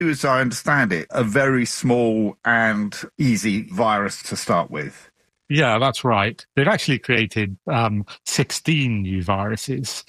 as I understand it, a very small and easy virus to start with. Yeah, that's right. They've actually created 16 new viruses.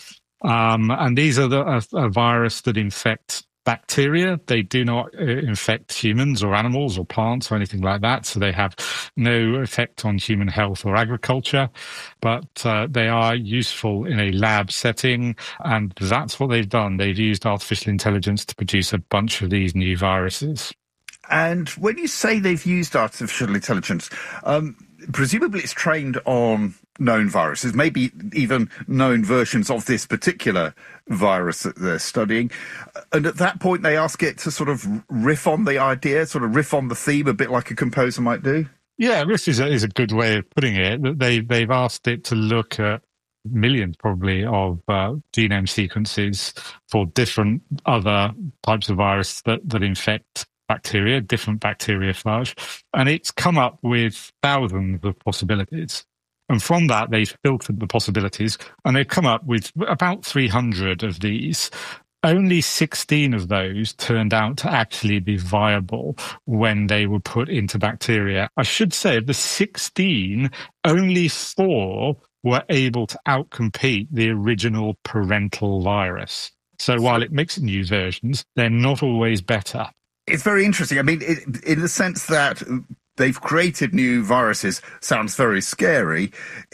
And these are a virus that infects bacteria. They do not infect humans or animals or plants or anything like that. So they have no effect on human health or agriculture, but they are useful in a lab setting. And that's what they've done. They've used artificial intelligence to produce a bunch of these new viruses. And when you say they've used artificial intelligence, presumably it's trained on known viruses, maybe even known versions of this particular virus that they're studying. And at that point, they ask it to sort of riff on the idea, sort of riff on the theme, a bit like a composer might do. Yeah, riff is a good way of putting it. They've asked it to look at millions probably of genome sequences for different other types of virus that infect bacteria, different bacteriophage, and it's come up with thousands of possibilities. And from that, they've filtered the possibilities, and they've come up with about 300 of these. Only 16 of those turned out to actually be viable when they were put into bacteria. I should say, of the 16, only 4 were able to outcompete the original parental virus. So while it makes new versions, they're not always better. It's very interesting. I mean, in the sense that they've created new viruses sounds very scary.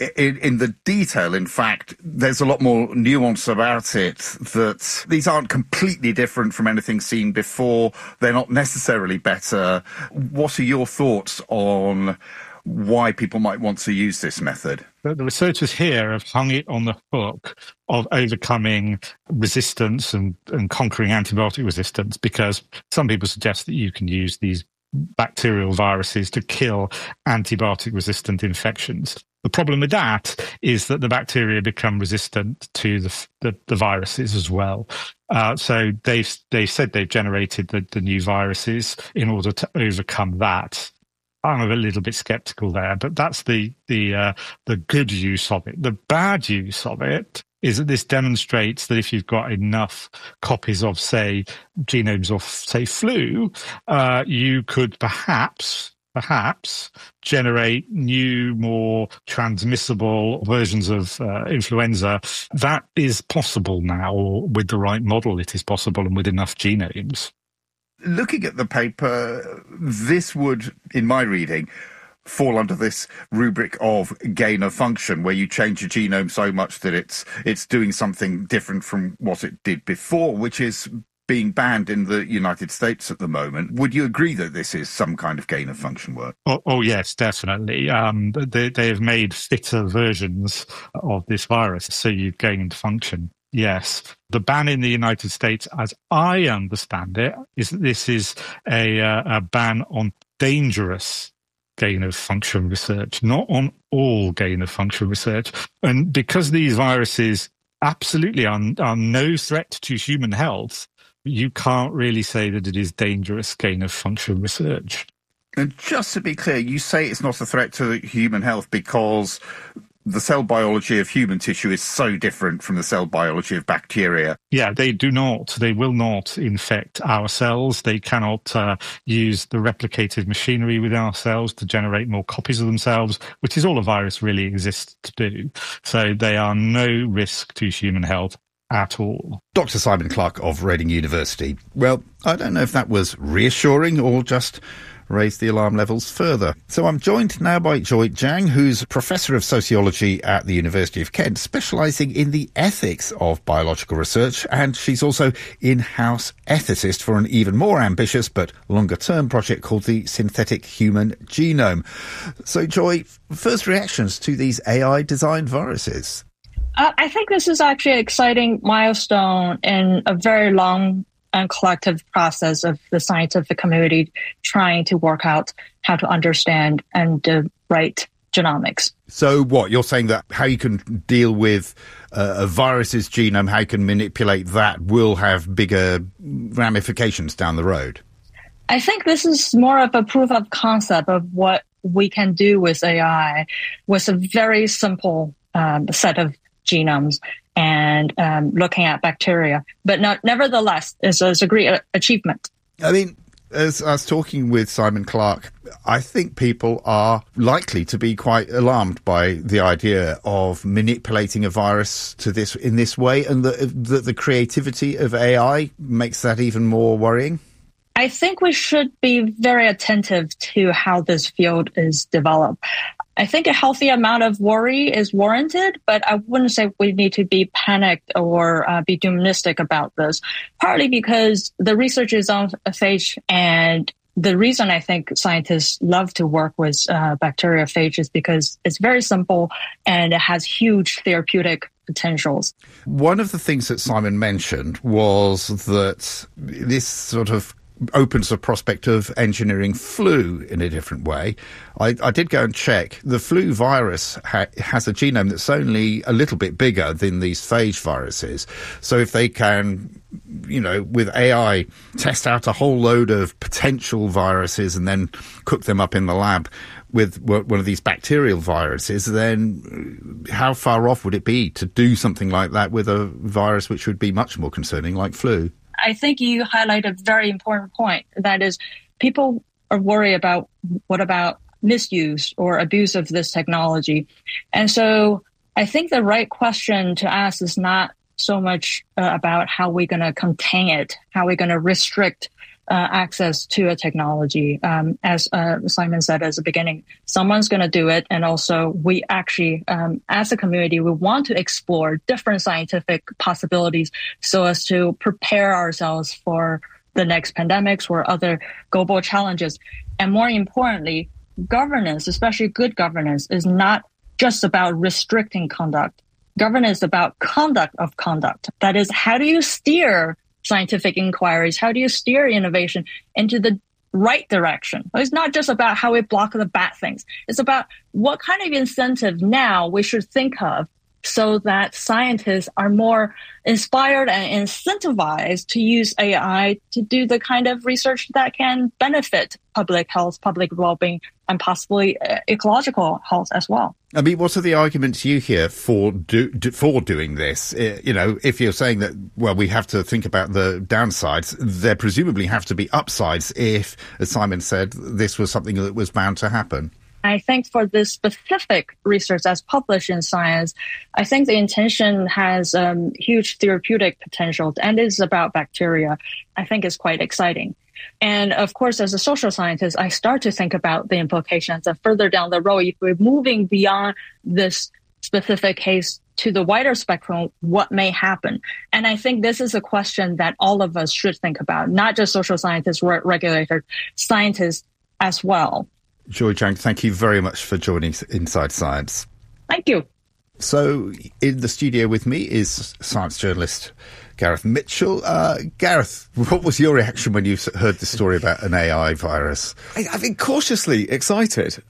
In the detail, in fact, there's a lot more nuance about it, that these aren't completely different from anything seen before. They're not necessarily better. What are your thoughts on why people might want to use this method? The researchers here have hung it on the hook of overcoming resistance and conquering antibiotic resistance, because some people suggest that you can use these bacterial viruses to kill antibiotic-resistant infections. The problem with that is that the bacteria become resistant to the viruses as well. So they said they've generated the new viruses in order to overcome that. I'm a little bit skeptical there, but that's the good use of it. The bad use of it is that this demonstrates that if you've got enough copies of, say, genomes of, say, flu, you could perhaps generate new, more transmissible versions of influenza. That is possible now, or with the right model, it is possible, and with enough genomes. Looking at the paper, this would, in my reading, fall under this rubric of gain of function, where you change your genome so much that it's doing something different from what it did before, which is being banned in the United States at the moment. Would you agree that this is some kind of gain of function work? Oh yes, definitely. They have made fitter versions of this virus, so you've gained function. Yes. The ban in the United States, as I understand it, is that this is a ban on dangerous gain-of-function research, not on all gain-of-function research. And because these viruses absolutely are no threat to human health, you can't really say that it is dangerous gain-of-function research. And just to be clear, you say it's not a threat to human health because the cell biology of human tissue is so different from the cell biology of bacteria. Yeah, they will not infect our cells. They cannot use the replicated machinery within our cells to generate more copies of themselves, which is all a virus really exists to do. So they are no risk to human health at all. Dr. Simon Clarke of Reading University. Well, I don't know if that was reassuring or just raise the alarm levels further. So I'm joined now by Joy Zhang, who's Professor of Sociology at the University of Kent, specialising in the ethics of biological research, and she's also in-house ethicist for an even more ambitious but longer-term project called the Synthetic Human Genome. So Joy, first reactions to these AI-designed viruses? I think this is actually an exciting milestone in a very long and collective process of the scientific community trying to work out how to understand and write genomics. So what, you're saying that how you can deal with a virus's genome, how you can manipulate that will have bigger ramifications down the road? I think this is more of a proof of concept of what we can do with AI with a very simple set of genomes and looking at bacteria. But nevertheless, it's a great achievement. I mean, as I was talking with Simon Clarke, I think people are likely to be quite alarmed by the idea of manipulating a virus to this in this way, and the creativity of AI makes that even more worrying. I think we should be very attentive to how this field is developed. I think a healthy amount of worry is warranted, but I wouldn't say we need to be panicked or be doomistic about this, partly because the research is on phage, and the reason I think scientists love to work with bacteriophage is because it's very simple and it has huge therapeutic potentials. One of the things that Simon mentioned was that this sort of opens the prospect of engineering flu in a different way. I did go and check. The flu virus has a genome that's only a little bit bigger than these phage viruses. So if they can, with AI, test out a whole load of potential viruses and then cook them up in the lab with one of these bacterial viruses, then how far off would it be to do something like that with a virus which would be much more concerning, like flu? I think you highlight a very important point. That is, people are worried about what about misuse or abuse of this technology. And so I think the right question to ask is not so much about how we're going to contain it, how we're going to restrict access to a technology. As Simon said at the beginning, someone's going to do it. And also we actually, as a community, we want to explore different scientific possibilities so as to prepare ourselves for the next pandemics or other global challenges. And more importantly, governance, especially good governance, is not just about restricting conduct. Governance is about conduct of conduct. That is, how do you steer scientific inquiries? How do you steer innovation into the right direction? It's not just about how we block the bad things. It's about what kind of incentive now we should think of so that scientists are more inspired and incentivized to use AI to do the kind of research that can benefit public health, public well-being, and possibly ecological health as well. I mean, what are the arguments you hear for doing this? If you're saying that, well, we have to think about the downsides, there presumably have to be upsides if, as Simon said, this was something that was bound to happen. I think for this specific research that's published in Science, I think the intention has huge therapeutic potential and is about bacteria. I think it's quite exciting. And of course, as a social scientist, I start to think about the implications of further down the road, if we're moving beyond this specific case to the wider spectrum, what may happen? And I think this is a question that all of us should think about, not just social scientists, regulators, scientists as well. Joy Zhang, thank you very much for joining Inside Science. Thank you. So in the studio with me is science journalist Gareth Mitchell. Gareth, what was your reaction when you heard the story about an AI virus? I've been cautiously excited.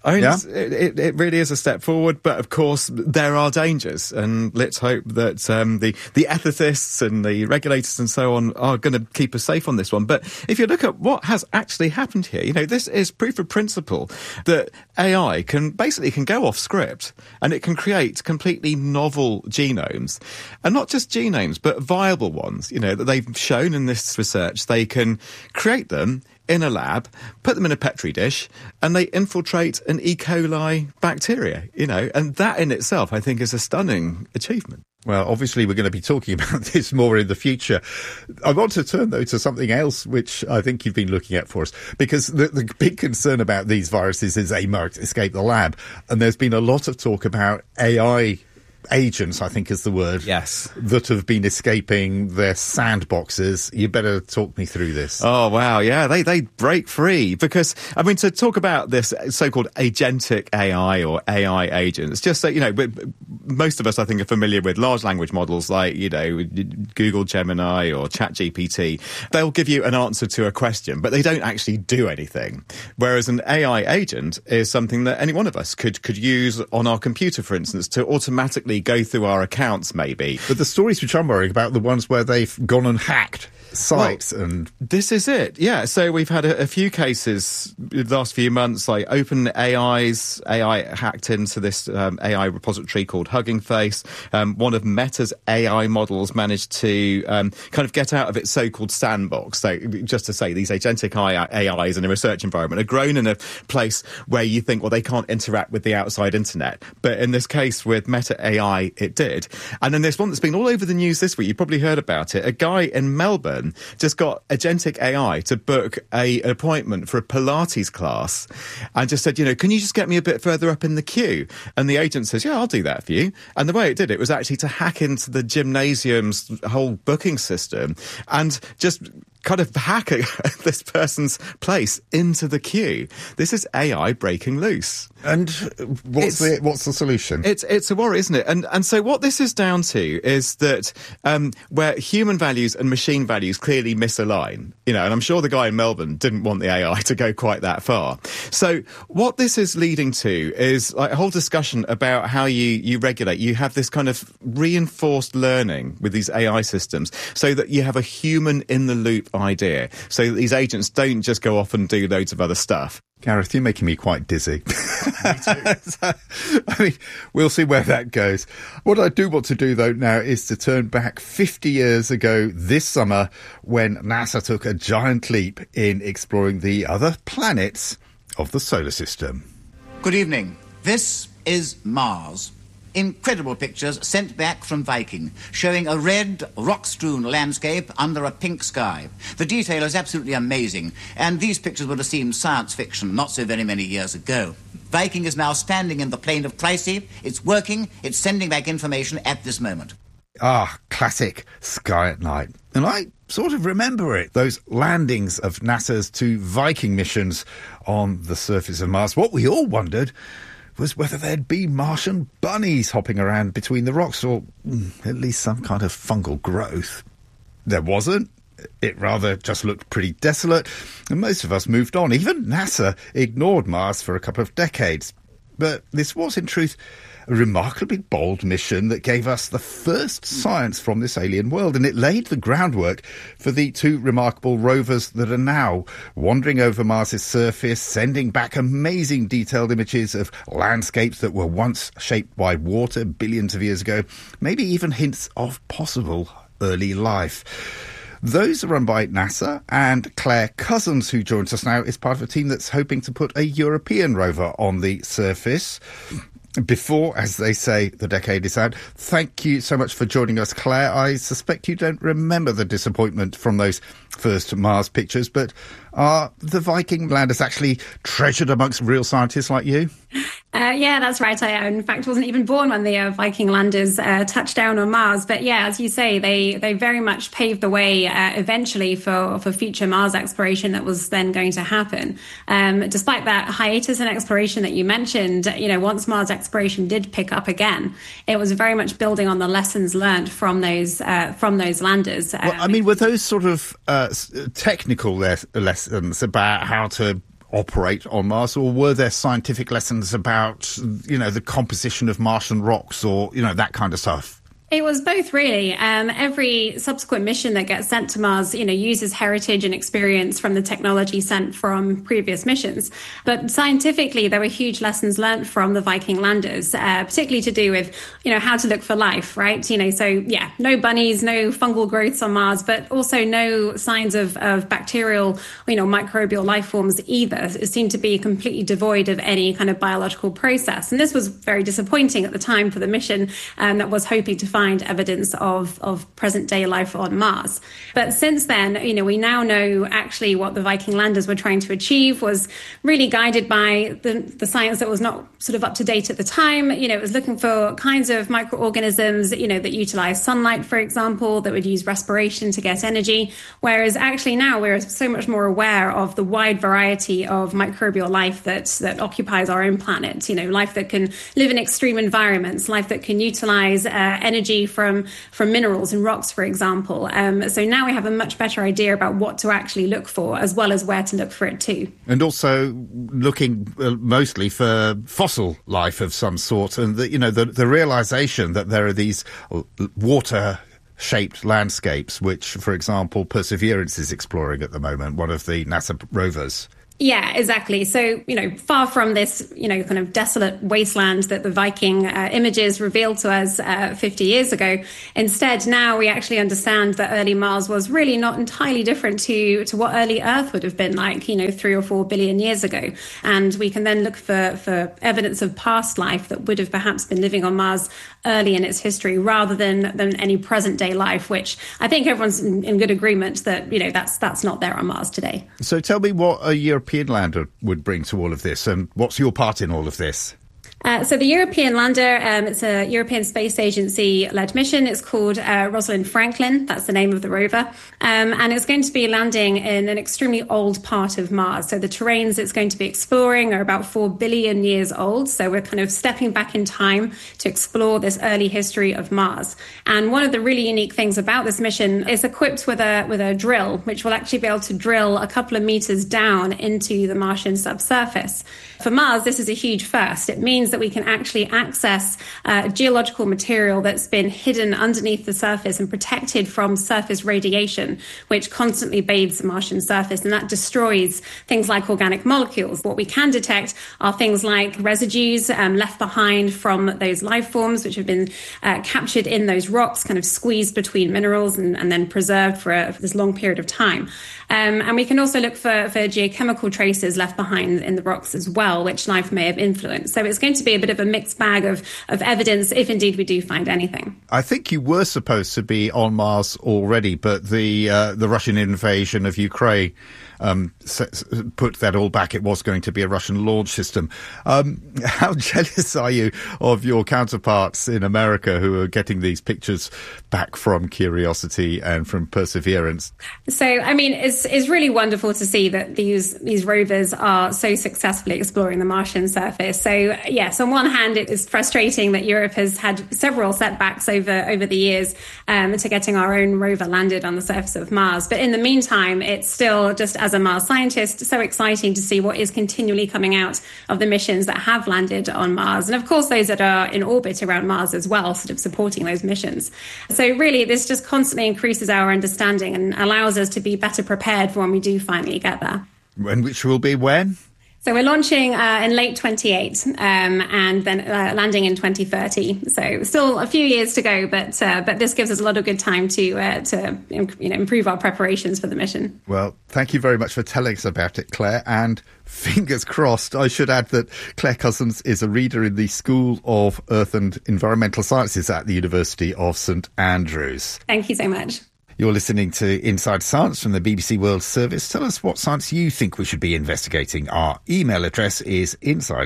It really is a step forward, but of course there are dangers, and let's hope that the ethicists and the regulators and so on are going to keep us safe on this one. But if you look at what has actually happened here, this is proof of principle that AI can go off script and it can create completely novel genomes, and not just genomes, but viable ones, that they've shown in this research. They can create them in a lab, put them in a petri dish, and they infiltrate an E. coli bacteria, and that in itself, I think, is a stunning achievement. Well, obviously, we're going to be talking about this more in the future. I want to turn, though, to something else, which I think you've been looking at for us, because the big concern about these viruses is they might escape the lab. And there's been a lot of talk about AI agents, I think is the word. Yes. That have been escaping their sandboxes. You better talk me through this. Oh, wow. Yeah, they break free because, to talk about this so-called agentic AI or AI agents, just so, most of us, I think, are familiar with large language models like, Google Gemini or ChatGPT. They'll give you an answer to a question, but they don't actually do anything. Whereas an AI agent is something that any one of us could use on our computer, for instance, to automatically go through our accounts, maybe. But the stories which I'm worrying about, the ones where they've gone and hacked sites. And this is it. Yeah. So we've had a few cases the last few months, like OpenAI's AI hacked into this AI repository called Hugging Face. One of Meta's AI models managed to kind of get out of its so-called sandbox. So just to say, these agentic AIs in a research environment are grown in a place where you think, well, they can't interact with the outside internet. But in this case with Meta AI, it did. And then there's one that's been all over the news this week. You probably heard about it. A guy in Melbourne just got agentic AI to book an appointment for a Pilates class and just said, can you just get me a bit further up in the queue? And the agent says, yeah, I'll do that for you. And the way it did it was actually to hack into the gymnasium's whole booking system and just kind of hack this person's place into the queue. This is AI breaking loose. And what's the solution? It's a worry, isn't it? And so what this is down to is that where human values and machine values clearly misalign, and I'm sure the guy in Melbourne didn't want the AI to go quite that far. So what this is leading to is like a whole discussion about how you regulate. You have this kind of reinforced learning with these AI systems so that you have a human in the loop idea, so that these agents don't just go off and do loads of other stuff. Gareth, you're making me quite dizzy. Me too. We'll see where that goes. What I do want to do, though, now is to turn back 50 years ago this summer when NASA took a giant leap in exploring the other planets of the solar system. Good evening. This is Mars. Incredible pictures sent back from Viking, showing a red, rock-strewn landscape under a pink sky. The detail is absolutely amazing, and these pictures would have seemed science fiction not so very many years ago. Viking is now standing in the plain of Chryse. It's working. It's sending back information at this moment. Classic Sky at Night. And I sort of remember it, those landings of NASA's two Viking missions on the surface of Mars. What we all wondered was whether there'd be Martian bunnies hopping around between the rocks, or at least some kind of fungal growth. There wasn't. It rather just looked pretty desolate, and most of us moved on. Even NASA ignored Mars for a couple of decades. But this was, in truth, a remarkably bold mission that gave us the first science from this alien world, and it laid the groundwork for the two remarkable rovers that are now wandering over Mars's surface, sending back amazing detailed images of landscapes that were once shaped by water billions of years ago, maybe even hints of possible early life. Those are run by NASA, and Claire Cousins, who joins us now, is part of a team that's hoping to put a European rover on the surface before, as they say, the decade is out. Thank you so much for joining us, Claire. I suspect you don't remember the disappointment from those first Mars pictures, but are the Viking landers actually treasured amongst real scientists like you? Yeah, that's right. I, in fact, wasn't even born when the Viking landers touched down on Mars. But yeah, as you say, they very much paved the way eventually for future Mars exploration that was then going to happen. Despite that hiatus in exploration that you mentioned, once Mars exploration did pick up again, it was very much building on the lessons learned from those landers. Were those sort of technical lessons about how to operate on Mars, or were there scientific lessons about, the composition of Martian rocks, or, that kind of stuff? It was both, really. Every subsequent mission that gets sent to Mars, uses heritage and experience from the technology sent from previous missions. But scientifically, there were huge lessons learned from the Viking landers, particularly to do with, how to look for life, right? No bunnies, no fungal growths on Mars, but also no signs of bacterial, microbial life forms either. It seemed to be completely devoid of any kind of biological process. And this was very disappointing at the time for the mission that was hoping to find evidence of present-day life on Mars. But since then, we now know actually what the Viking landers were trying to achieve was really guided by the science that was not sort of up to date at the time. It was looking for kinds of microorganisms, that utilize sunlight, for example, that would use respiration to get energy. Whereas actually now we're so much more aware of the wide variety of microbial life that occupies our own planet. Life that can live in extreme environments, life that can utilize energy from minerals and rocks, for example. So now we have a much better idea about what to actually look for, as well as where to look for it too. And also looking mostly for fossil life of some sort, and the realization that there are these water shaped landscapes, which, for example, Perseverance is exploring at the moment, one of the NASA rovers. Yeah, exactly. So, far from this, kind of desolate wasteland that the Viking images revealed to us 50 years ago, instead, now we actually understand that early Mars was really not entirely different to what early Earth would have been like, 3 or 4 billion years ago. And we can then look for evidence of past life that would have perhaps been living on Mars early in its history, rather than any present day life, which I think everyone's in good agreement that, that's not there on Mars today. So tell me what a European lander would bring to all of this, and what's your part in all of this? So the European lander, it's a European Space Agency-led mission. It's called Rosalind Franklin. That's the name of the rover. And it's going to be landing in an extremely old part of Mars. So the terrains it's going to be exploring are about 4 billion years old. So we're kind of stepping back in time to explore this early history of Mars. And one of the really unique things about this mission is equipped with a drill, which will actually be able to drill a couple of meters down into the Martian subsurface. For Mars, this is a huge first. It means that we can actually access geological material that's been hidden underneath the surface and protected from surface radiation, which constantly bathes the Martian surface, and that destroys things like organic molecules. What we can detect are things like residues left behind from those life forms, which have been captured in those rocks, kind of squeezed between minerals and then preserved for this long period of time. And we can also look for geochemical traces left behind in the rocks as well, which life may have influenced. So it's going to be a bit of a mixed bag of evidence, if indeed we do find anything. I think you were supposed to be on Mars already, but the Russian invasion of Ukraine put that all back. It was going to be a Russian launch system. How jealous are you of your counterparts in America who are getting these pictures back from Curiosity and from Perseverance? So, I mean, it's really wonderful to see that these rovers are so successfully exploring the Martian surface. So, yes, on one hand, it is frustrating that Europe has had several setbacks over the years to getting our own rover landed on the surface of Mars. But in the meantime, it's still, just as a Mars scientist, so exciting to see what is continually coming out of the missions that have landed on Mars. And of course, those that are in orbit around Mars as well, sort of supporting those missions. So really, this just constantly increases our understanding and allows us to be better prepared for when we do finally get there. And which will be when? So we're launching in late 28 and then landing in 2030. So still a few years to go, but this gives us a lot of good time to improve our preparations for the mission. Well, thank you very much for telling us about it, Claire. And fingers crossed, I should add that Claire Cousins is a reader in the School of Earth and Environmental Sciences at the University of St Andrews. Thank you so much. You're listening to Inside Science from the BBC World Service. Tell us what science you think we should be investigating. Our email address is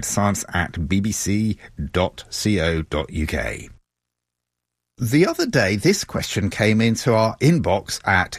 insidescience@bbc.co.uk. The other day, this question came into our inbox at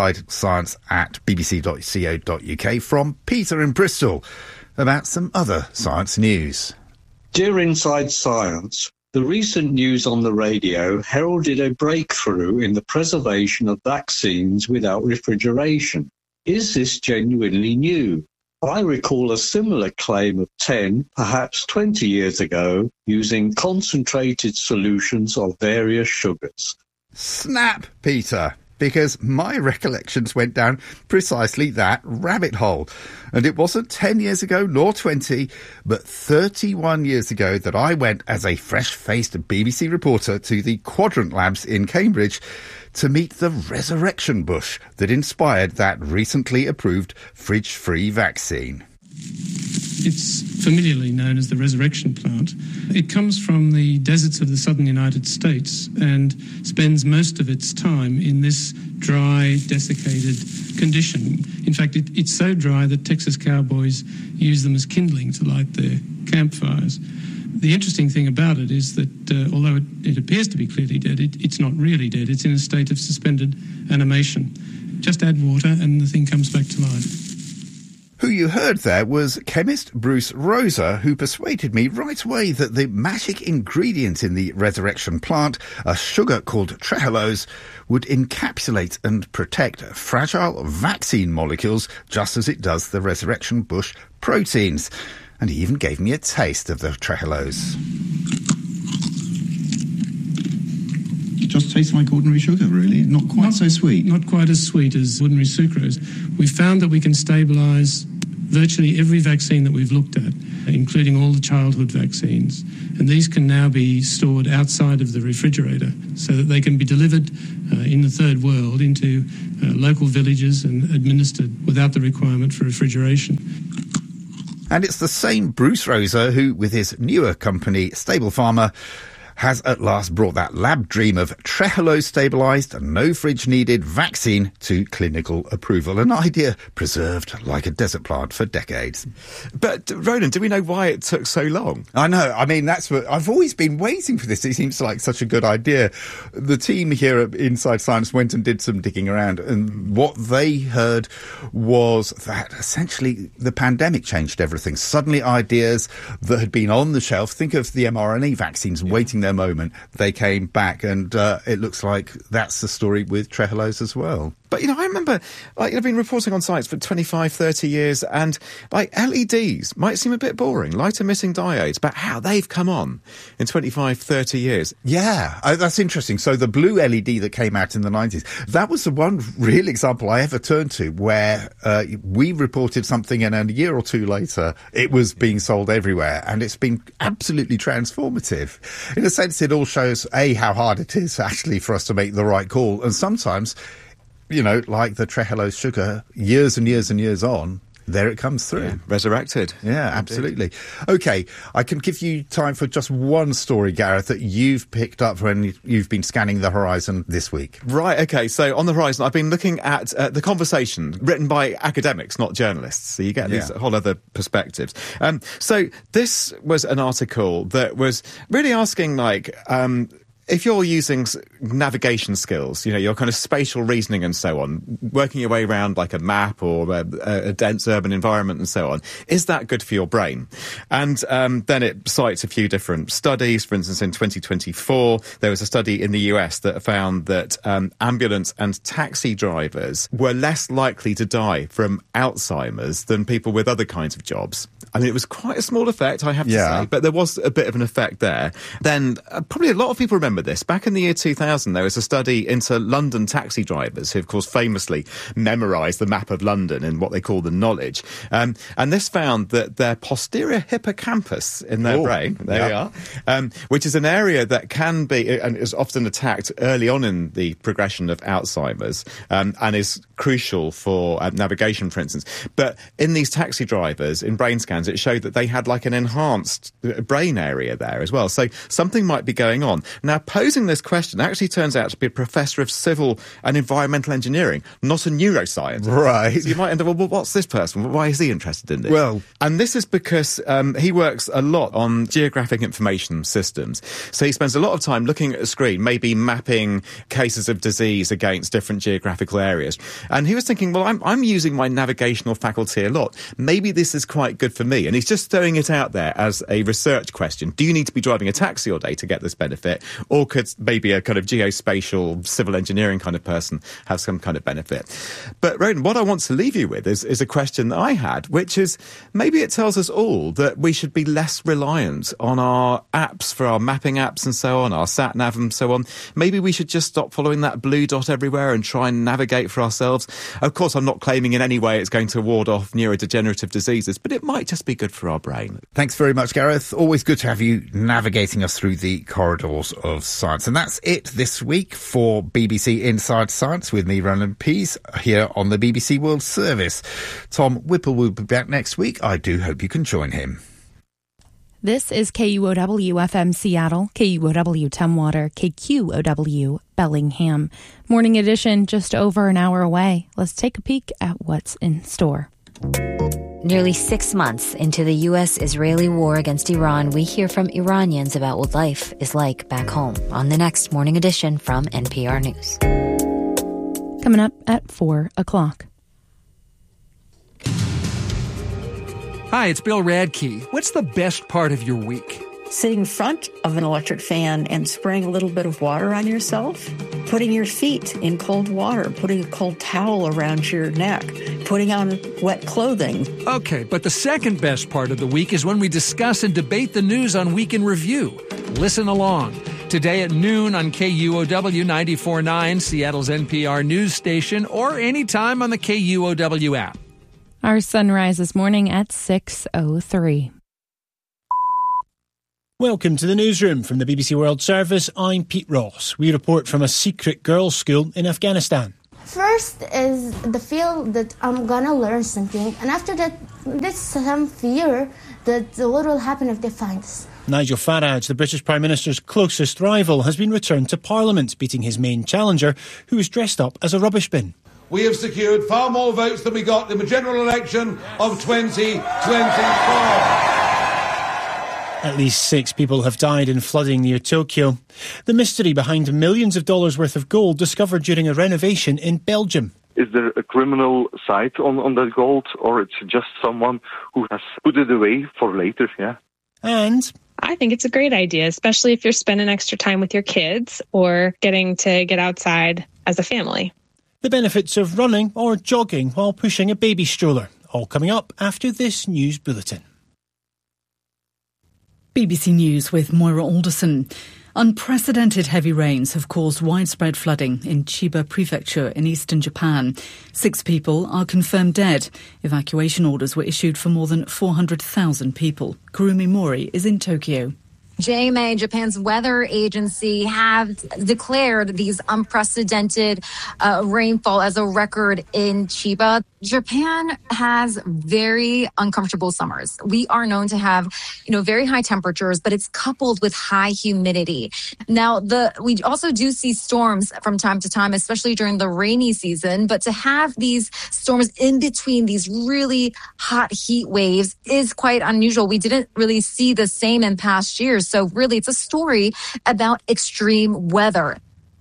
insidescience@bbc.co.uk from Peter in Bristol about some other science news. Dear Inside Science, the recent news on the radio heralded a breakthrough in the preservation of vaccines without refrigeration. Is this genuinely new? I recall a similar claim of 10, perhaps 20 years ago, using concentrated solutions of various sugars. Snap, Peter, because my recollections went down precisely that rabbit hole. And it wasn't 10 years ago, nor 20, but 31 years ago that I went as a fresh-faced BBC reporter to the Quadrant Labs in Cambridge to meet the resurrection bush that inspired that recently approved fridge-free vaccine. It's familiarly known as the resurrection plant. It comes from the deserts of the southern United States and spends most of its time in this dry, desiccated condition. In fact, it's so dry that Texas cowboys use them as kindling to light their campfires. The interesting thing about it is that although it appears to be clearly dead, it's not really dead. It's in a state of suspended animation. Just add water and the thing comes back to life. Who you heard there was chemist Bruce Rosa, who persuaded me right away that the magic ingredient in the resurrection plant, a sugar called trehalose, would encapsulate and protect fragile vaccine molecules just as it does the resurrection bush proteins. And he even gave me a taste of the trehalose. just tastes like ordinary sugar, really. Not quite so sweet. Not quite as sweet as ordinary sucrose. We found that we can stabilise virtually every vaccine that we've looked at, including all the childhood vaccines. And these can now be stored outside of the refrigerator so that they can be delivered in the third world into local villages and administered without the requirement for refrigeration. And it's the same Bruce Rosa who, with his newer company, Stable Pharma, has at last brought that lab dream of Trehalo-stabilised, no-fridge-needed vaccine to clinical approval. An idea preserved like a desert plant for decades. But, Roland, do we know why it took so long? I know. I mean, that's what I've always been waiting for this. It seems like such a good idea. The team here at Inside Science went and did some digging around, and what they heard was that essentially the pandemic changed everything. Suddenly ideas that had been on the shelf, think of the mRNA vaccines waiting their moment, they came back, and it looks like that's the story with Trehalose as well. But, I remember, I've been reporting on science for 25, 30 years, and, LEDs might seem a bit boring, light-emitting diodes, but how they've come on in 25, 30 years. Yeah, that's interesting. So the blue LED that came out in the 90s, that was the one real example I ever turned to where we reported something and a year or two later, it was being sold everywhere, and it's been absolutely transformative. In a sense, it all shows, how hard it is actually for us to make the right call, and sometimes, like the Trehalose sugar, years and years and years on, there it comes through. Yeah, resurrected. Yeah, absolutely. OK, I can give you time for just one story, Gareth, that you've picked up when you've been scanning the horizon this week. Right, OK, so on the horizon, I've been looking at The Conversation, written by academics, not journalists, so you get these whole other perspectives. So this was an article that was really asking, if you're using navigation skills, your kind of spatial reasoning and so on, working your way around like a map or a dense urban environment and so on, is that good for your brain? And then it cites a few different studies. For instance, in 2024, there was a study in the US that found that ambulance and taxi drivers were less likely to die from Alzheimer's than people with other kinds of jobs. I mean, it was quite a small effect, I have to say, but there was a bit of an effect there. Then probably a lot of people remember this. Back in the year 2000, there was a study into London taxi drivers who, of course, famously memorised the map of London in what they call the knowledge. And this found that their posterior hippocampus in their brain, there we are, which is an area that can be and is often attacked early on in the progression of Alzheimer's and is crucial for navigation, for instance. But in these taxi drivers, in brain scans, it showed that they had like an enhanced brain area there as well. So something might be going on. Now, posing this question actually turns out to be a professor of civil and environmental engineering, not a neuroscientist. Right. So you might end up, well, what's this person? Why is he interested in this? Well, and this is because he works a lot on geographic information systems. So he spends a lot of time looking at a screen, maybe mapping cases of disease against different geographical areas. And he was thinking, well, I'm using my navigational faculty a lot. Maybe this is quite good for me. And he's just throwing it out there as a research question. Do you need to be driving a taxi all day to get this benefit? Or could maybe a kind of geospatial civil engineering kind of person have some kind of benefit? But Roland, what I want to leave you with is a question that I had, which is maybe it tells us all that we should be less reliant on our apps, for our mapping apps and so on, our sat nav and so on. Maybe we should just stop following that blue dot everywhere and try and navigate for ourselves. Of course, I'm not claiming in any way it's going to ward off neurodegenerative diseases, but it might just be good for our brain. Thanks very much, Gareth. Always good to have you navigating us through the corridors of science. And that's it this week for BBC Inside Science with me, Roland Pease, here on the BBC World Service. Tom Whipple will be back next week. I do hope you can join him. This is KUOW FM Seattle, KUOW Tumwater, KQOW Bellingham. Morning edition just over an hour away. Let's take a peek at what's in store. Nearly 6 months into the U.S.-Israeli war against Iran, we hear from Iranians about what life is like back home on the next Morning Edition from NPR News. Coming up at 4 o'clock. Hi, it's Bill Radke. What's the best part of your week? Sitting in front of an electric fan and spraying a little bit of water on yourself, putting your feet in cold water, putting a cold towel around your neck, putting on wet clothing. Okay, but the second best part of the week is when we discuss and debate the news on Week in Review. Listen along. Today at noon on KUOW 94.9, Seattle's NPR news station, or anytime on the KUOW app. Our sunrise this morning at 6:03. Welcome to the newsroom from the BBC World Service. I'm Pete Ross. We report from a secret girls' school in Afghanistan. First is the feel that I'm gonna learn something, and after that, there's some fear that what will happen if they find us. Nigel Farage, the British Prime Minister's closest rival, has been returned to Parliament, beating his main challenger, who was dressed up as a rubbish bin. We have secured far more votes than we got in the general election of 2024. At least 6 people have died in flooding near Tokyo. The mystery behind millions of dollars worth of gold discovered during a renovation in Belgium. Is there a criminal side on that gold, or it's just someone who has put it away for later, yeah? And I think it's a great idea, especially if you're spending extra time with your kids or getting to get outside as a family. The benefits of running or jogging while pushing a baby stroller. All coming up after this news bulletin. BBC News with Moira Alderson. Unprecedented heavy rains have caused widespread flooding in Chiba Prefecture in eastern Japan. 6 people are confirmed dead. Evacuation orders were issued for more than 400,000 people. Kurumi Mori is in Tokyo. JMA, Japan's weather agency, have declared these unprecedented rainfall as a record in Chiba. Japan has very uncomfortable summers. We are known to have, very high temperatures, but it's coupled with high humidity. Now, we also do see storms from time to time, especially during the rainy season. But to have these storms in between these really hot heat waves is quite unusual. We didn't really see the same in past years. So really, it's a story about extreme weather.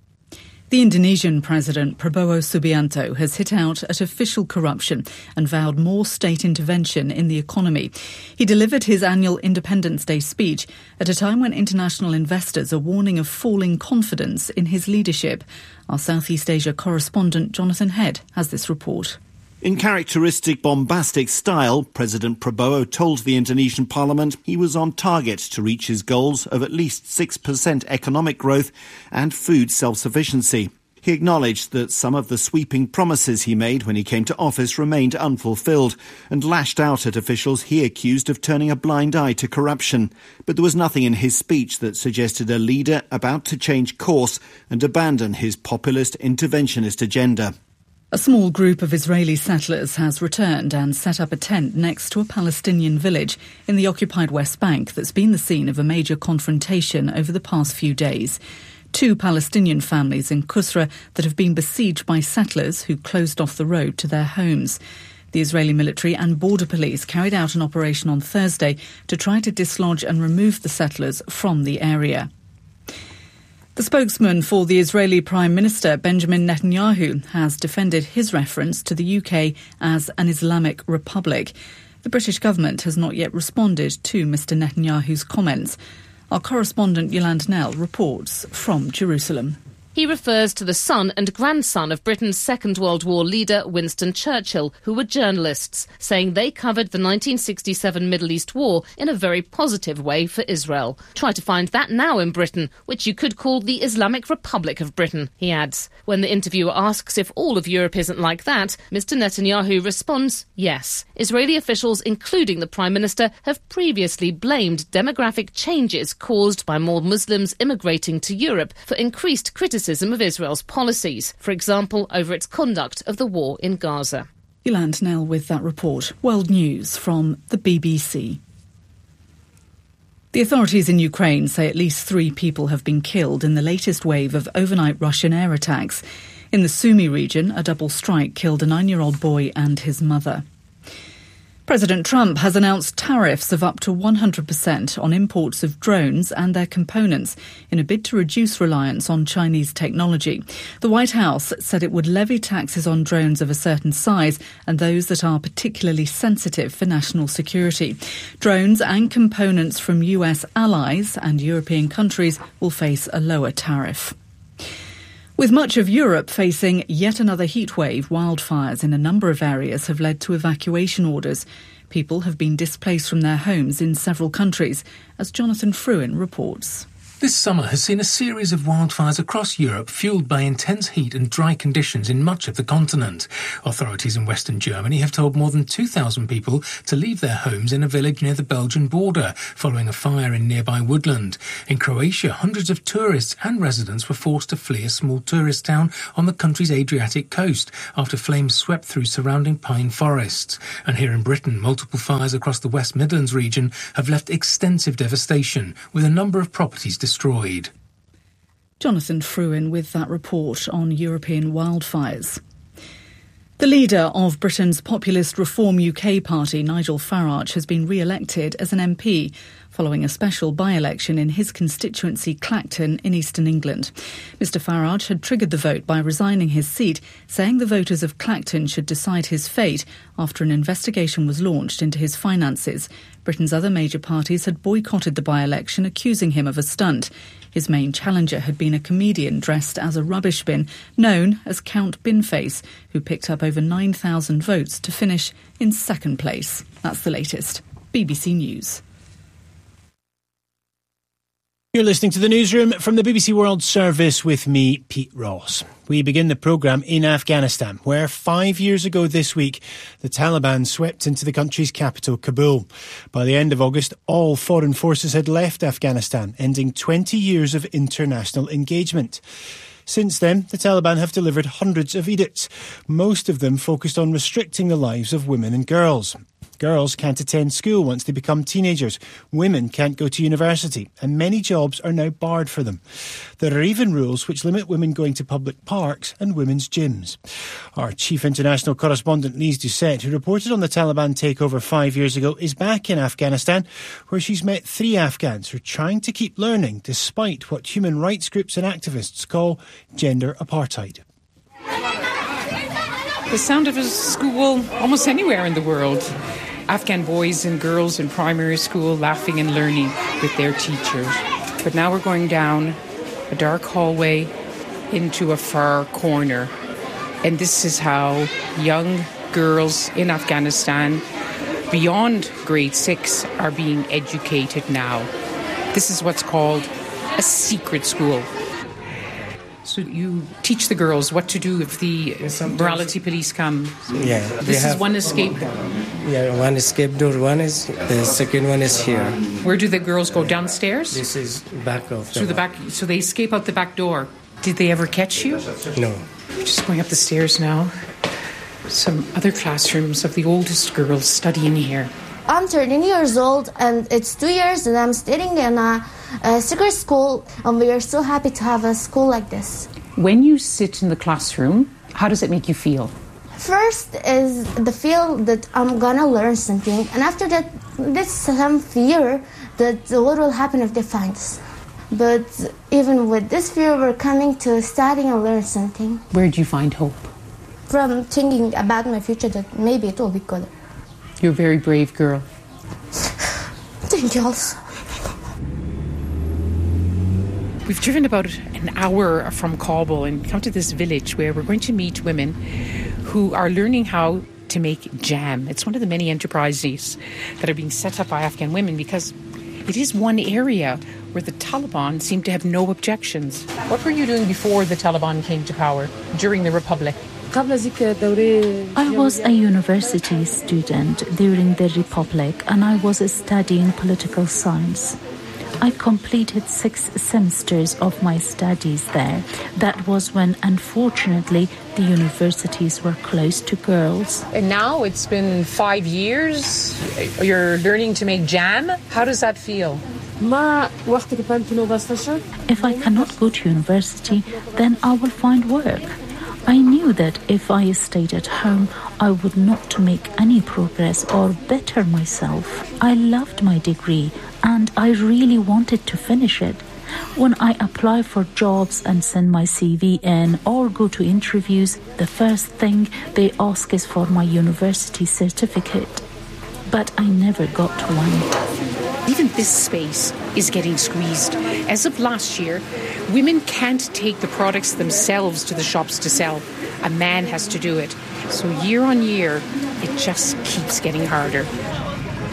The Indonesian President Prabowo Subianto has hit out at official corruption and vowed more state intervention in the economy. He delivered his annual Independence Day speech at a time when international investors are warning of falling confidence in his leadership. Our Southeast Asia correspondent Jonathan Head has this report. In characteristic bombastic style, President Prabowo told the Indonesian parliament he was on target to reach his goals of at least 6% economic growth and food self-sufficiency. He acknowledged that some of the sweeping promises he made when he came to office remained unfulfilled and lashed out at officials he accused of turning a blind eye to corruption. But there was nothing in his speech that suggested a leader about to change course and abandon his populist interventionist agenda. A small group of Israeli settlers has returned and set up a tent next to a Palestinian village in the occupied West Bank that's been the scene of a major confrontation over the past few days. 2 Palestinian families in Kusra that have been besieged by settlers who closed off the road to their homes. The Israeli military and border police carried out an operation on Thursday to try to dislodge and remove the settlers from the area. The spokesman for the Israeli Prime Minister, Benjamin Netanyahu, has defended his reference to the UK as an Islamic republic. The British government has not yet responded to Mr Netanyahu's comments. Our correspondent Yolande Nell reports from Jerusalem. He refers to the son and grandson of Britain's Second World War leader Winston Churchill, who were journalists, saying they covered the 1967 Middle East War in a very positive way for Israel. Try to find that now in Britain, which you could call the Islamic Republic of Britain, he adds. When the interviewer asks if all of Europe isn't like that, Mr Netanyahu responds, yes. Israeli officials, including the Prime Minister, have previously blamed demographic changes caused by more Muslims immigrating to Europe for increased criticism of Israel's policies, for example, over its conduct of the war in Gaza. Yolande Nell with that report. World News from the BBC. The authorities in Ukraine say at least 3 people have been killed in the latest wave of overnight Russian air attacks. In the Sumy region, a double strike killed a 9-year-old boy and his mother. President Trump has announced tariffs of up to 100% on imports of drones and their components in a bid to reduce reliance on Chinese technology. The White House said it would levy taxes on drones of a certain size and those that are particularly sensitive for national security. Drones and components from US allies and European countries will face a lower tariff. With much of Europe facing yet another heatwave, wildfires in a number of areas have led to evacuation orders. People have been displaced from their homes in several countries, as Jonathan Fruin reports. This summer has seen a series of wildfires across Europe fuelled by intense heat and dry conditions in much of the continent. Authorities in Western Germany have told more than 2,000 people to leave their homes in a village near the Belgian border following a fire in nearby woodland. In Croatia, hundreds of tourists and residents were forced to flee a small tourist town on the country's Adriatic coast after flames swept through surrounding pine forests. And here in Britain, multiple fires across the West Midlands region have left extensive devastation, with a number of properties destroyed. Jonathan Fruin with that report on European wildfires. The leader of Britain's populist Reform UK party, Nigel Farage, has been re-elected as an MP following a special by-election in his constituency Clacton in eastern England. Mr Farage had triggered the vote by resigning his seat, saying the voters of Clacton should decide his fate after an investigation was launched into his finances. Britain's other major parties had boycotted the by-election, accusing him of a stunt. His main challenger had been a comedian dressed as a rubbish bin, known as Count Binface, who picked up over 9,000 votes to finish in second place. That's the latest. BBC News. You're listening to the newsroom from the BBC World Service with me, Pete Ross. We begin the programme in Afghanistan, where 5 years ago this week, the Taliban swept into the country's capital, Kabul. By the end of August, all foreign forces had left Afghanistan, ending 20 years of international engagement. Since then, the Taliban have delivered hundreds of edicts, most of them focused on restricting the lives of women and girls. Girls can't attend school once they become teenagers. Women can't go to university, and many jobs are now barred for them. There are even rules which limit women going to public parks and women's gyms. Our chief international correspondent, Lise Doucette, who reported on the Taliban takeover 5 years ago, is back in Afghanistan, where she's met 3 Afghans who are trying to keep learning despite what human rights groups and activists call gender apartheid. The sound of a school almost anywhere in the world. Afghan boys and girls in primary school laughing and learning with their teachers. But now we're going down a dark hallway into a far corner. And this is how young girls in Afghanistan beyond grade 6 are being educated now. This is what's called a secret school. So you teach the girls what to do if the morality police come. Yeah. This is one escape. Yeah, one escape door. One is the second one is here. Where do the girls go? Downstairs? This is back of through the back. So they escape out the back door. Did they ever catch you? No. We're just going up the stairs now. Some other classrooms of the oldest girls studying here. I'm 13 years old, and it's 2 years that I'm studying in a secret school, and we are so happy to have a school like this. When you sit in the classroom, how does it make you feel? First is the feel that I'm gonna learn something, and after that, there's some fear that what will happen if they find us. But even with this fear, we're coming to studying and learn something. Where do you find hope? From thinking about my future, that maybe it will be good. You're a very brave girl. Thank you also. We've driven about an hour from Kabul and come to this village where we're going to meet women who are learning how to make jam. It's one of the many enterprises that are being set up by Afghan women because it is one area where the Taliban seem to have no objections. What were you doing before the Taliban came to power, during the Republic? I was a university student during the Republic and I was studying political science. I completed 6 semesters of my studies there. That was when, unfortunately, the universities were closed to girls. And now it's been 5 years. You're learning to make jam. How does that feel? If I cannot go to university, then I will find work. I knew that if I stayed at home, I would not make any progress or better myself. I loved my degree and I really wanted to finish it. When I apply for jobs and send my CV in or go to interviews, the first thing they ask is for my university certificate. But I never got one. Even this space is getting squeezed. As of last year, women can't take the products themselves to the shops to sell. A man has to do it. So year on year, it just keeps getting harder.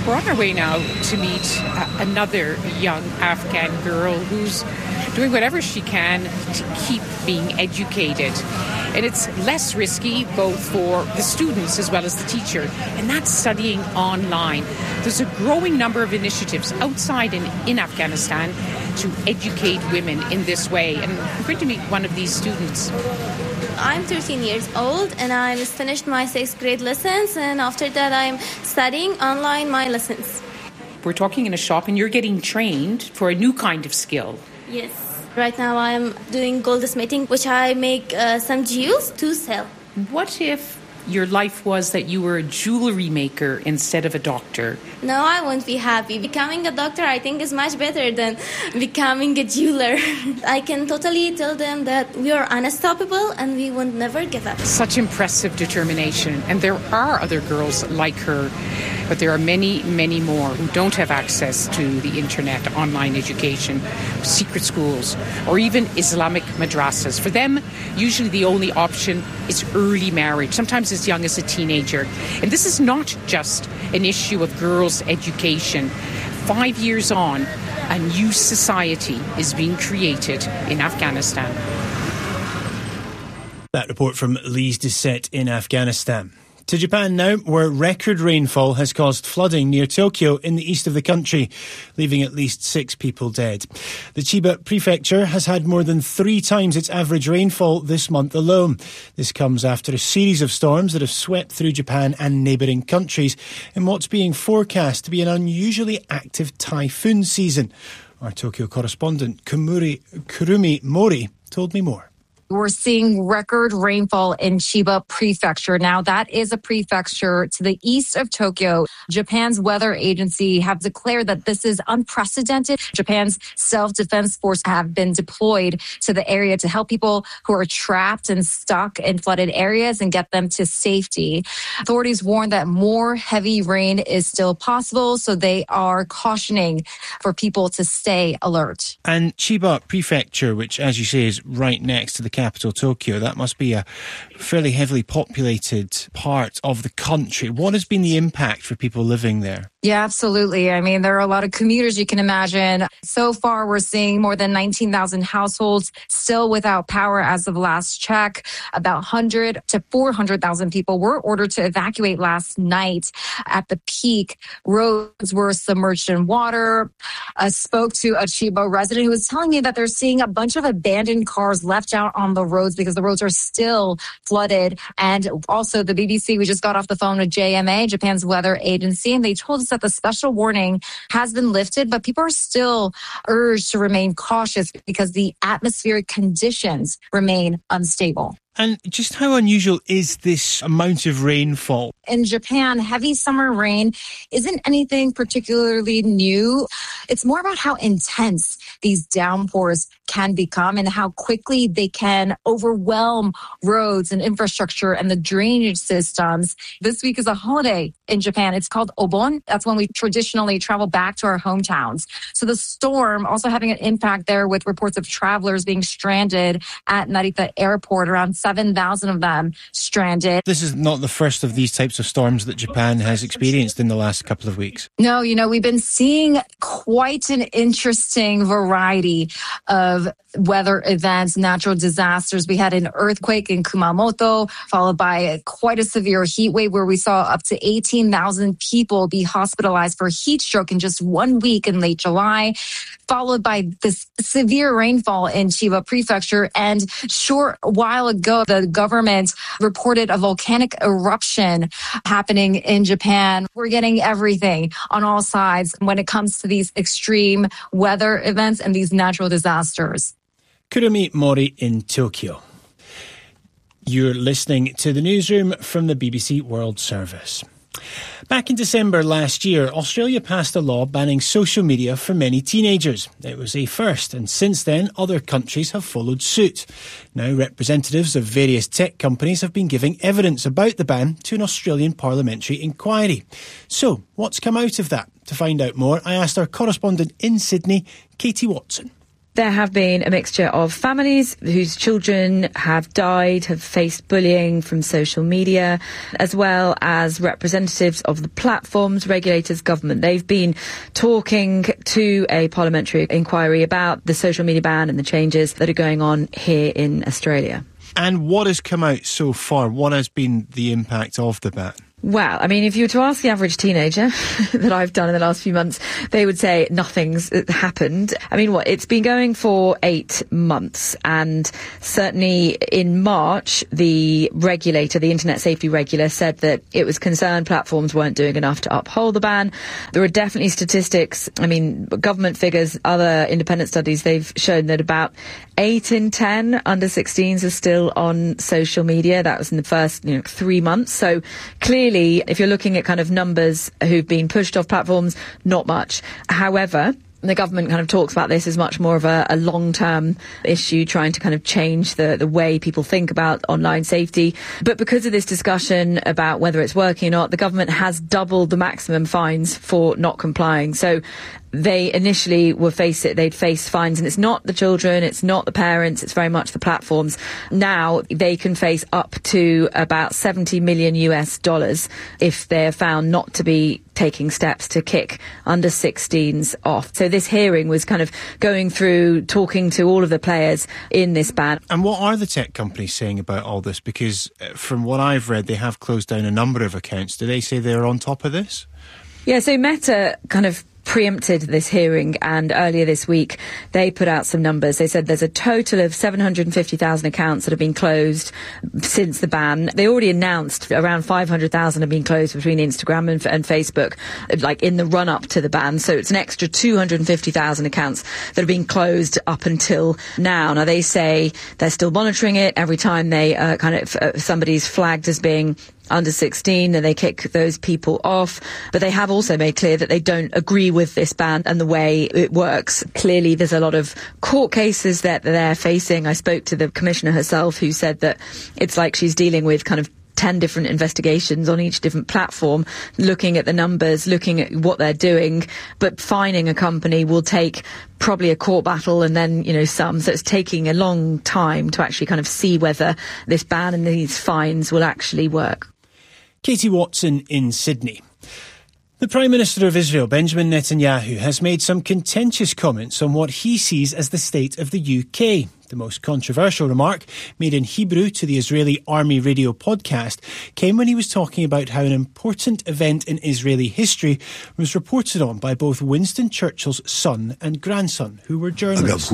We're on our way now to meet another young Afghan girl who's doing whatever she can to keep being educated. And it's less risky both for the students as well as the teacher, and that's studying online. There's a growing number of initiatives outside and in Afghanistan to educate women in this way. And I'm going to meet one of these students. I'm 13 years old and I just finished my 6th grade lessons, and after that I'm studying online my lessons. We're talking in a shop and you're getting trained for a new kind of skill. Yes. Right now I'm doing goldsmithing, which I make some jewels to sell. What if your life was that you were a jewelry maker instead of a doctor? No, I won't be happy. Becoming a doctor, I think, is much better than becoming a jeweler. I can totally tell them that we are unstoppable and we will never give up. Such impressive determination. And there are other girls like her, but there are many, many more who don't have access to the internet, online education, secret schools, or even Islamic madrasas. For them, usually the only option is early marriage, sometimes as young as a teenager. And this is not just an issue of girls' education. 5 years on, a new society is being created in Afghanistan. That report from Lise Doucette in Afghanistan. To Japan now, where record rainfall has caused flooding near Tokyo in the east of the country, leaving at least 6 people dead. The Chiba prefecture has had more than 3 times its average rainfall this month alone. This comes after a series of storms that have swept through Japan and neighbouring countries in what's being forecast to be an unusually active typhoon season. Our Tokyo correspondent Kurumi Mori told me more. We're seeing record rainfall in Chiba Prefecture. Now, that is a prefecture to the east of Tokyo. Japan's weather agency have declared that this is unprecedented. Japan's self-defense force have been deployed to the area to help people who are trapped and stuck in flooded areas and get them to safety. Authorities warn that more heavy rain is still possible, so they are cautioning for people to stay alert. And Chiba Prefecture, which, as you say, is right next to the capital, Tokyo, that must be a fairly heavily populated part of the country. What has been the impact for people living there? Yeah, absolutely. I mean, there are a lot of commuters you can imagine. So far, we're seeing more than 19,000 households still without power as of last check. About 100 to 400,000 people were ordered to evacuate last night. At the peak, roads were submerged in water. I spoke to a Chiba resident who was telling me that they're seeing a bunch of abandoned cars left out on the roads because the roads are still flooded. And also the BBC, we just got off the phone with JMA, Japan's weather agency, and they told us that the special warning has been lifted, but people are still urged to remain cautious because the atmospheric conditions remain unstable. And just how unusual is this amount of rainfall? In Japan, heavy summer rain isn't anything particularly new. It's more about how intense these downpours can become and how quickly they can overwhelm roads and infrastructure and the drainage systems. This week is a holiday in Japan. It's called Obon. That's when we traditionally travel back to our hometowns. So the storm also having an impact there with reports of travelers being stranded at Narita Airport, around 7,000 of them stranded. This is not the first of these types of storms that Japan has experienced in the last couple of weeks. No, we've been seeing quite an interesting variety of weather events, natural disasters. We had an earthquake in Kumamoto, followed by quite a severe heat wave where we saw up to 18,000 people be hospitalized for heat stroke in just 1 week in late July, followed by this severe rainfall in Chiba Prefecture. And short while ago, the government reported a volcanic eruption happening in Japan. We're getting everything on all sides when it comes to these extreme weather events and these natural disasters. Kurumi Mori in Tokyo. You're listening to the newsroom from the BBC World Service. Back in December last year, Australia passed a law banning social media for many teenagers. It was a first, and since then, other countries have followed suit. Now, representatives of various tech companies have been giving evidence about the ban to an Australian parliamentary inquiry. So, what's come out of that? To find out more, I asked our correspondent in Sydney, Katie Watson. There have been a mixture of families whose children have died, have faced bullying from social media, as well as representatives of the platforms, regulators, government. They've been talking to a parliamentary inquiry about the social media ban and the changes that are going on here in Australia. And what has come out so far? What has been the impact of the ban? Well, I mean, if you were to ask the average teenager that I've done in the last few months, they would say nothing's happened. I mean, it's been going for 8 months, and certainly in March, the regulator, the Internet Safety Regulator, said that it was concerned platforms weren't doing enough to uphold the ban. There are definitely statistics, I mean, government figures, other independent studies, they've shown that about 8 in 10 under 16s are still on social media. That was in the first 3 months. So clearly, if you're looking at kind of numbers who've been pushed off platforms, not much. However, the government kind of talks about this as much more of a long-term issue, trying to kind of change the way people think about online safety. But because of this discussion about whether it's working or not, the government has doubled the maximum fines for not complying. So they initially they'd face fines, and it's not the children, it's not the parents, it's very much the platforms. Now they can face up to about $70 million if they're found not to be taking steps to kick under 16s off. So this hearing was kind of going through, talking to all of the players in this ban. And what are the tech companies saying about all this? Because from what I've read, they have closed down a number of accounts. Do they say they're on top of this? Yeah, so Meta kind of preempted this hearing, and earlier this week they put out some numbers. They said there's a total of 750,000 accounts that have been closed since the ban. They already announced around 500,000 have been closed between Instagram and Facebook, like in the run-up to the ban. So it's an extra 250,000 accounts that have been closed up until now. Now they say they're still monitoring it. Every time they somebody's flagged as being under 16, and they kick those people off. But they have also made clear that they don't agree with this ban and the way it works. Clearly, there's a lot of court cases that they're facing. I spoke to the commissioner herself, who said that it's like she's dealing with kind of 10 different investigations on each different platform, looking at the numbers, looking at what they're doing. But fining a company will take probably a court battle and then, some. So it's taking a long time to actually kind of see whether this ban and these fines will actually work. Katie Watson in Sydney. The Prime Minister of Israel, Benjamin Netanyahu, has made some contentious comments on what he sees as the state of the UK. The most controversial remark, made in Hebrew to the Israeli Army radio podcast, came when he was talking about how an important event in Israeli history was reported on by both Winston Churchill's son and grandson, who were journalists.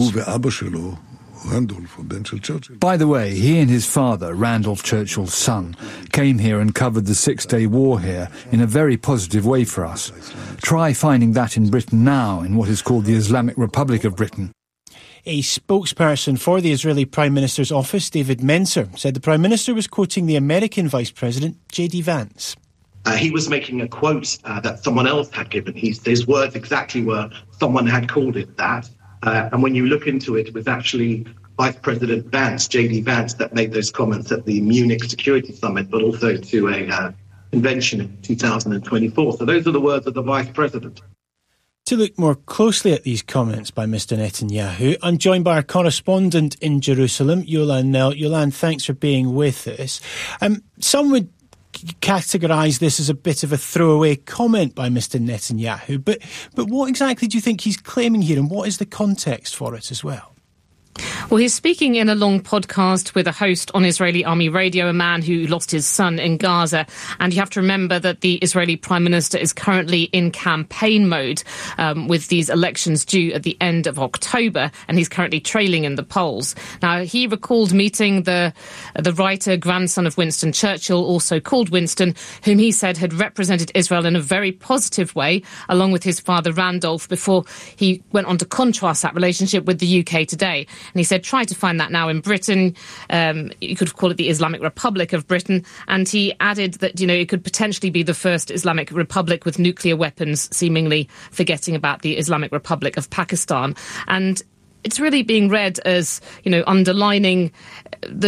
By the way, he and his father, Randolph Churchill's son, came here and covered the Six-Day War here in a very positive way for us. Try finding that in Britain now, in what is called the Islamic Republic of Britain. A spokesperson for the Israeli Prime Minister's office, David Mencer, said the Prime Minister was quoting the American Vice President, J.D. Vance. He was making a quote that someone else had given. His words exactly were, someone had called it that. And when you look into it, it was actually Vice President Vance, J.D. Vance, that made those comments at the Munich Security Summit, but also to a convention in 2024. So those are the words of the Vice President. To look more closely at these comments by Mr. Netanyahu, I'm joined by our correspondent in Jerusalem, Yolan Nell. Yolan, thanks for being with us. Some would categorise this as a bit of a throwaway comment by Mr. Netanyahu, but what exactly do you think he's claiming here, and what is the context for it as well? Well, he's speaking in a long podcast with a host on Israeli Army radio, a man who lost his son in Gaza. And you have to remember that the Israeli Prime Minister is currently in campaign mode with these elections due at the end of October, and he's currently trailing in the polls. Now, he recalled meeting the writer, grandson of Winston Churchill, also called Winston, whom he said had represented Israel in a very positive way, along with his father Randolph, before he went on to contrast that relationship with the UK today. And he said, try to find that now in Britain. You could call it the Islamic Republic of Britain. And he added that, it could potentially be the first Islamic Republic with nuclear weapons, seemingly forgetting about the Islamic Republic of Pakistan. And it's really being read as, underlining the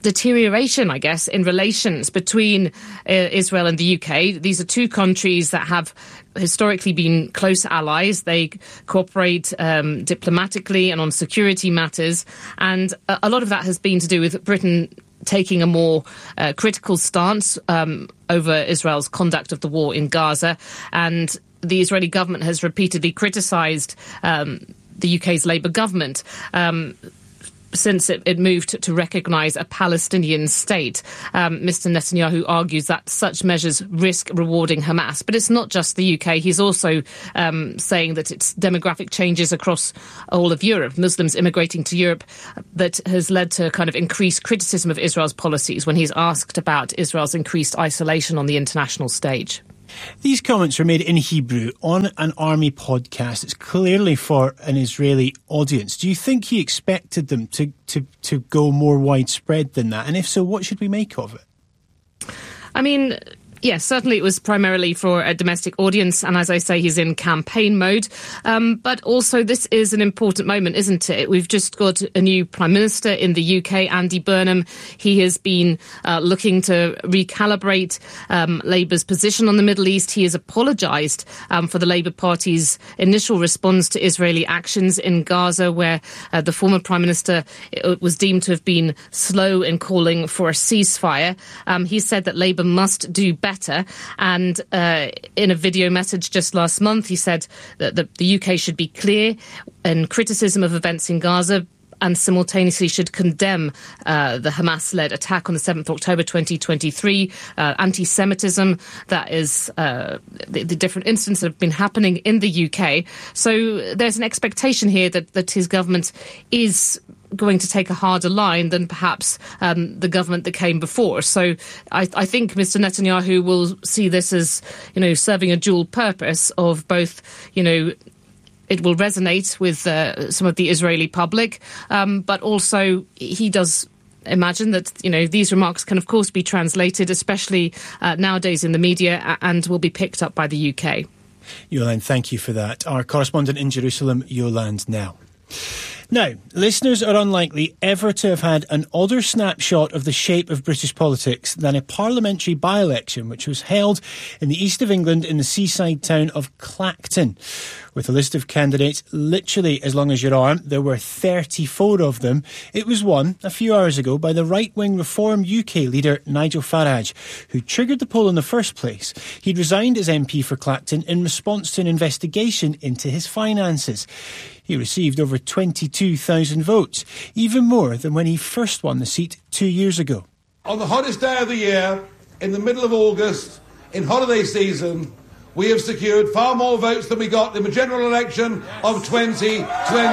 deterioration, I guess, in relations between Israel and the UK. These are two countries that have historically been close allies. They cooperate diplomatically and on security matters. And a lot of that has been to do with Britain taking a more critical stance over Israel's conduct of the war in Gaza. And the Israeli government has repeatedly criticised the UK's Labour government since it moved to recognise a Palestinian state. Mr Netanyahu argues that such measures risk rewarding Hamas. But it's not just the UK. He's also saying that it's demographic changes across all of Europe, Muslims immigrating to Europe, that has led to kind of increased criticism of Israel's policies when he's asked about Israel's increased isolation on the international stage. These comments were made in Hebrew on an army podcast. It's clearly for an Israeli audience. Do you think he expected them to go more widespread than that? And if so, what should we make of it? I mean, yes, certainly it was primarily for a domestic audience. And as I say, he's in campaign mode. But also this is an important moment, isn't it? We've just got a new Prime Minister in the UK, Andy Burnham. He has been looking to recalibrate Labour's position on the Middle East. He has apologised for the Labour Party's initial response to Israeli actions in Gaza, where the former Prime Minister was deemed to have been slow in calling for a ceasefire. He said that Labour must do better. And in a video message just last month, he said that the UK should be clear in criticism of events in Gaza and simultaneously should condemn the Hamas-led attack on the 7th October 2023, anti-Semitism, that is the different incidents that have been happening in the UK. So there's an expectation here that his government is going to take a harder line than perhaps the government that came before. So I think Mr Netanyahu will see this as, serving a dual purpose of both, it will resonate with some of the Israeli public, but also he does imagine that, these remarks can, of course, be translated, especially nowadays in the media, and will be picked up by the UK. Yolande, thank you for that. Our correspondent in Jerusalem, Yolande Nell. Now, listeners are unlikely ever to have had an odder snapshot of the shape of British politics than a parliamentary by-election which was held in the east of England in the seaside town of Clacton. With a list of candidates literally as long as your arm, there were 34 of them. It was won a few hours ago by the right-wing Reform UK leader Nigel Farage, who triggered the poll in the first place. He'd resigned as MP for Clacton in response to an investigation into his finances. He received over 22,000 votes, even more than when he first won the seat 2 years ago. On the hottest day of the year, in the middle of August, in holiday season, we have secured far more votes than we got in the general election of 2024.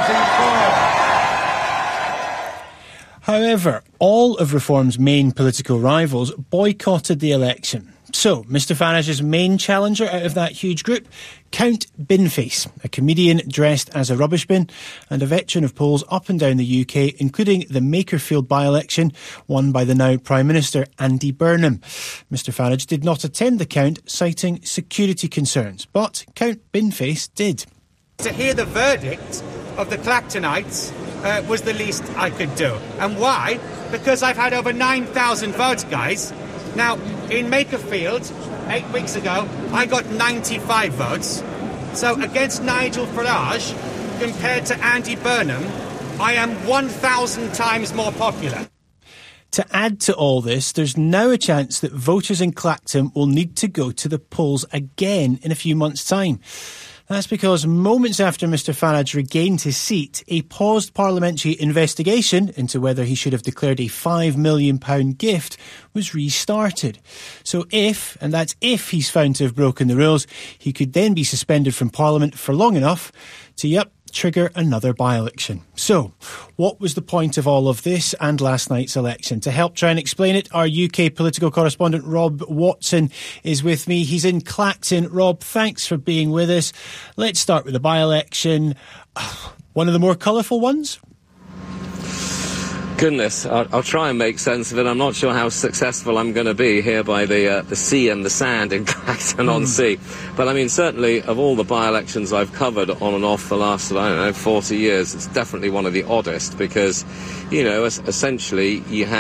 However, all of Reform's main political rivals boycotted the election. So, Mr Farage's main challenger out of that huge group, Count Binface, a comedian dressed as a rubbish bin and a veteran of polls up and down the UK, including the Makerfield by-election won by the now Prime Minister Andy Burnham. Mr Farage did not attend the count, citing security concerns, but Count Binface did. To hear the verdict of the Clactonites was the least I could do. And why? Because I've had over 9,000 votes, guys. Now, in Makerfield, 8 weeks ago, I got 95 votes. So against Nigel Farage, compared to Andy Burnham, I am 1,000 times more popular. To add to all this, there's now a chance that voters in Clacton will need to go to the polls again in a few months' time. That's because moments after Mr Farage regained his seat, a paused parliamentary investigation into whether he should have declared a £5 million gift was restarted. So if, and that's if he's found to have broken the rules, he could then be suspended from Parliament for long enough to, trigger another by-election. So, what was the point of all of this and last night's election? To help try and explain it, our UK political correspondent Rob Watson is with me. He's in Clacton. Rob, thanks for being with us. Let's start with the by-election. One of the more colourful ones? Goodness, I'll try and make sense of it. I'm not sure how successful I'm going to be here by the sea and the sand in Clacton-on-Sea. But I mean, certainly of all the by-elections I've covered on and off the last, 40 years, it's definitely one of the oddest because, essentially you had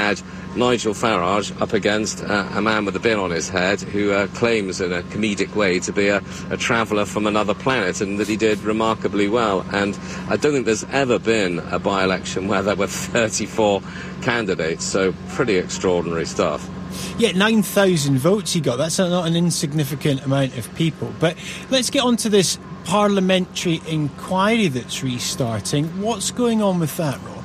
Nigel Farage up against a man with a bin on his head who claims in a comedic way to be a traveller from another planet, and that he did remarkably well. And I don't think there's ever been a by-election where there were 34 candidates, so pretty extraordinary stuff. Yeah, 9,000 votes he got. That's not an insignificant amount of people. But let's get on to this parliamentary inquiry that's restarting. What's going on with that, Rob?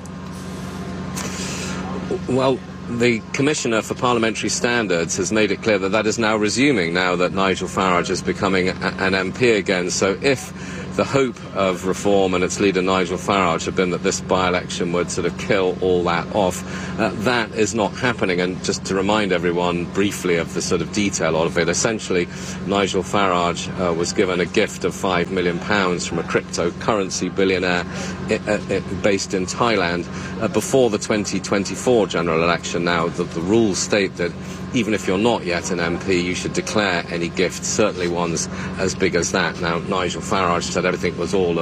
Well, the Commissioner for Parliamentary Standards has made it clear that that is now resuming now that Nigel Farage is becoming an MP again. So if the hope of Reform and its leader Nigel Farage had been that this by-election would sort of kill all that off, that is not happening. And just to remind everyone briefly of the sort of detail of it, essentially Nigel Farage was given a gift of £5 million from a cryptocurrency billionaire based in Thailand before the 2024 general election. Now, the rules state that even if you're not yet an MP, you should declare any gifts, certainly ones as big as that. Now, Nigel Farage said everything was all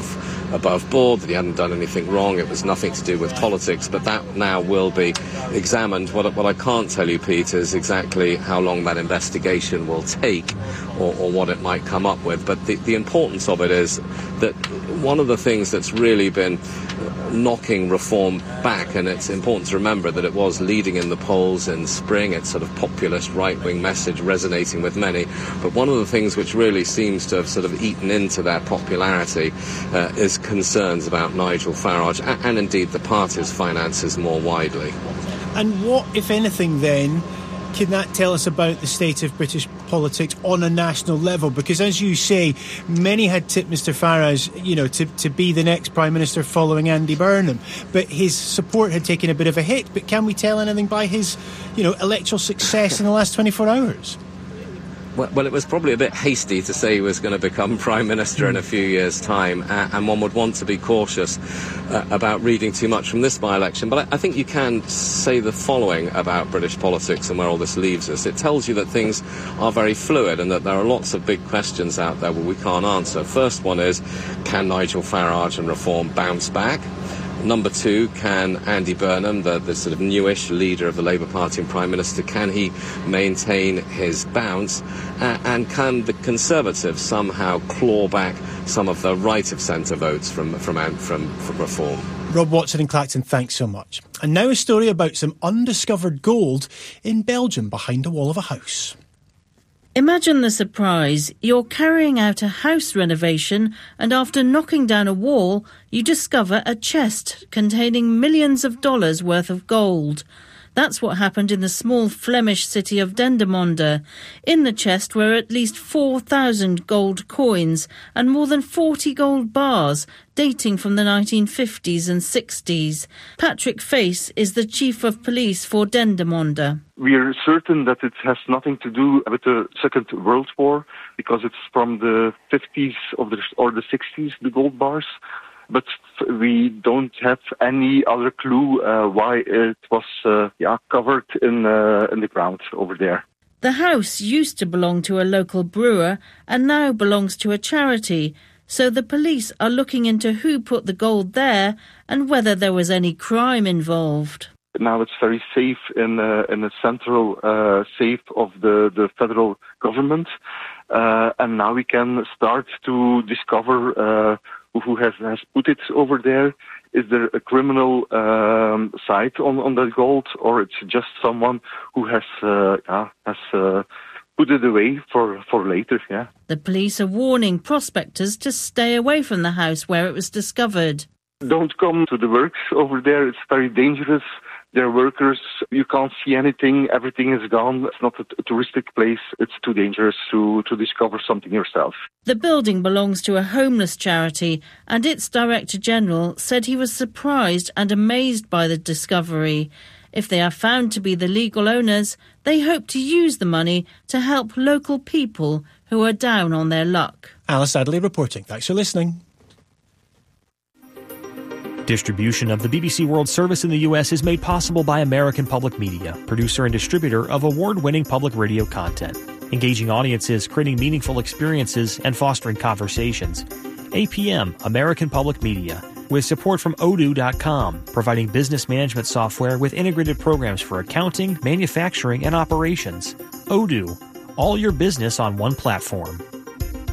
above board, that he hadn't done anything wrong, it was nothing to do with politics, but that now will be examined. What I can't tell you, Pete, is exactly how long that investigation will take or what it might come up with. But the importance of it is that one of the things that's really been knocking Reform back, and it's important to remember that it was leading in the polls in spring, its sort of populist right-wing message resonating with many, but one of the things which really seems to have sort of eaten into that popularity is concerns about Nigel Farage and indeed the party's finances more widely. And what, if anything, then, can that tell us about the state of British politics on a national level? Because, as you say, many had tipped Mr Farage, to be the next Prime Minister following Andy Burnham. But his support had taken a bit of a hit. But can we tell anything by his, electoral success in the last 24 hours? Well, it was probably a bit hasty to say he was going to become Prime Minister in a few years' time, and one would want to be cautious about reading too much from this by-election. But I think you can say the following about British politics and where all this leaves us. It tells you that things are very fluid and that there are lots of big questions out there we can't answer. First one is, can Nigel Farage and Reform bounce back? Number two, can Andy Burnham, the sort of newish leader of the Labour Party and Prime Minister, can he maintain his bounce? And can the Conservatives somehow claw back some of the right-of-centre votes from Reform? Rob Watson in Clacton, thanks so much. And now a story about some undiscovered gold in Belgium behind the wall of a house. Imagine the surprise. You're carrying out a house renovation and after knocking down a wall, you discover a chest containing millions of dollars worth of gold. That's what happened in the small Flemish city of Dendermonde. In the chest were at least 4,000 gold coins and more than 40 gold bars dating from the 1950s and 60s. Patrick Face is the chief of police for Dendermonde. We are certain that it has nothing to do with the Second World War because it's from the 50s or the 60s, the gold bars. But we don't have any other clue why it was covered in the ground over there. The house used to belong to a local brewer and now belongs to a charity. So the police are looking into who put the gold there and whether there was any crime involved. Now it's very safe in the central safe of the federal government. And now we can start to discover who has put it over there. Is there a criminal side on that gold, or it's just someone who has put it away for later? Yeah. The police are warning prospectors to stay away from the house where it was discovered. Don't come to the works over there. It's very dangerous. They're workers. You can't see anything. Everything is gone. It's not a touristic place. It's too dangerous to discover something yourself. The building belongs to a homeless charity, and its Director General said he was surprised and amazed by the discovery. If they are found to be the legal owners, they hope to use the money to help local people who are down on their luck. Alice Adley reporting. Thanks for listening. Distribution of the BBC World Service in the U.S. is made possible by American Public Media, producer and distributor of award-winning public radio content, engaging audiences, creating meaningful experiences, and fostering conversations. APM, American Public Media, with support from Odoo.com, providing business management software with integrated programs for accounting, manufacturing, and operations. Odoo, all your business on one platform.